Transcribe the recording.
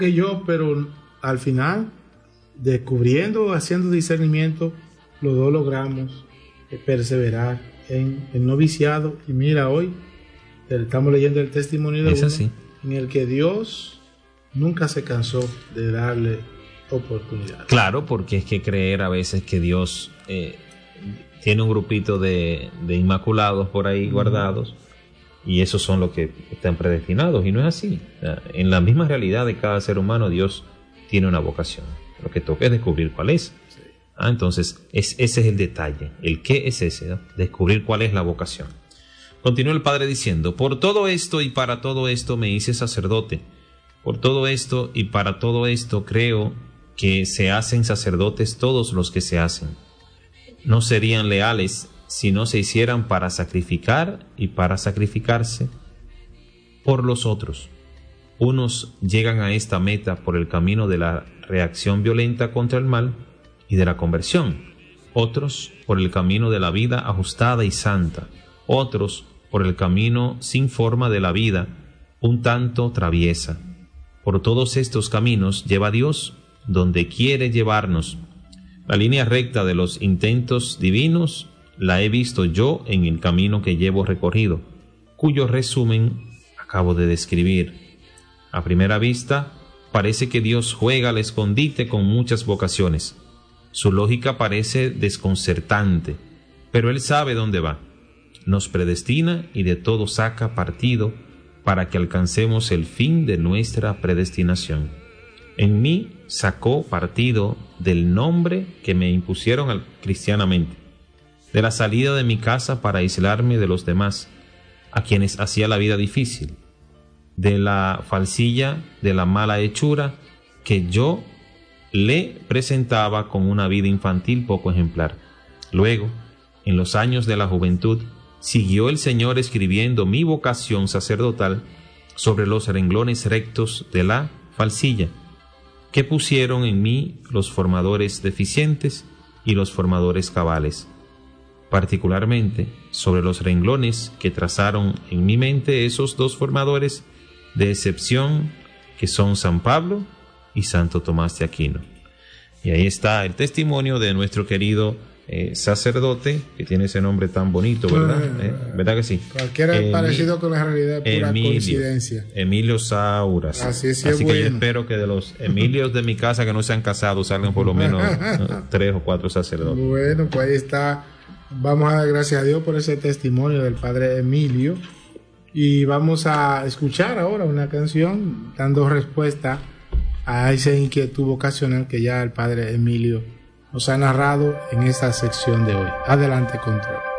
que yo, pero al final, descubriendo, haciendo discernimiento, los dos logramos perseverar en el noviciado. Y mira, hoy estamos leyendo el testimonio de uno en el que Dios nunca se cansó de darle oportunidad. Claro, porque es que creer a veces que Dios tiene un grupito de inmaculados por ahí guardados, y esos son los que están predestinados, y no es así. En la misma realidad de cada ser humano, Dios tiene una vocación. Lo que toca es descubrir cuál es. Sí. Entonces, ese es el detalle. El qué es ese, ¿no? Descubrir cuál es la vocación. Continúa el Padre diciendo: por todo esto y para todo esto me hice sacerdote. Por todo esto y para todo esto creo que se hacen sacerdotes todos los que se hacen. No serían leales si no se hicieran para sacrificar y para sacrificarse por los otros. Unos llegan a esta meta por el camino de la reacción violenta contra el mal y de la conversión. Otros por el camino de la vida ajustada y santa. Otros por el camino sin forma de la vida, un tanto traviesa. Por todos estos caminos lleva Dios donde quiere llevarnos. La línea recta de los intentos divinos la he visto yo en el camino que llevo recorrido, cuyo resumen acabo de describir. A primera vista, parece que Dios juega al escondite con muchas vocaciones. Su lógica parece desconcertante, pero Él sabe dónde va. Nos predestina y de todo saca partido para que alcancemos el fin de nuestra predestinación. En mí sacó partido del nombre que me impusieron cristianamente, de la salida de mi casa para aislarme de los demás, a quienes hacía la vida difícil, de la falsilla, de la mala hechura que yo le presentaba con una vida infantil poco ejemplar. Luego, en los años de la juventud, siguió el Señor escribiendo mi vocación sacerdotal sobre los renglones rectos de la falsilla, que pusieron en mí los formadores deficientes y los formadores cabales, particularmente sobre los renglones que trazaron en mi mente esos dos formadores de excepción que son San Pablo y Santo Tomás de Aquino. Y ahí está el testimonio de nuestro querido sacerdote, que tiene ese nombre tan bonito, ¿verdad? ¿Verdad que sí? Cualquier parecido con la realidad es pura coincidencia. Emilio Sauras. Así que bueno. Yo espero que de los Emilios de mi casa que no se han casado salgan por lo menos 3 o 4 sacerdotes. Bueno, pues ahí está. Vamos a dar gracias a Dios por ese testimonio del padre Emilio, y vamos a escuchar ahora una canción dando respuesta a esa inquietud vocacional que ya el padre Emilio nos ha narrado en esta sección de hoy. Adelante, Control.